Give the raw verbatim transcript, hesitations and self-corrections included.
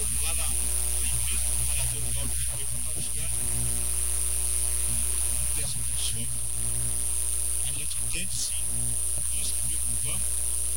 lá na, na empresa, no falador do áudio que foi para buscar essa pessoa. A gente entende sim, nós que preocupamos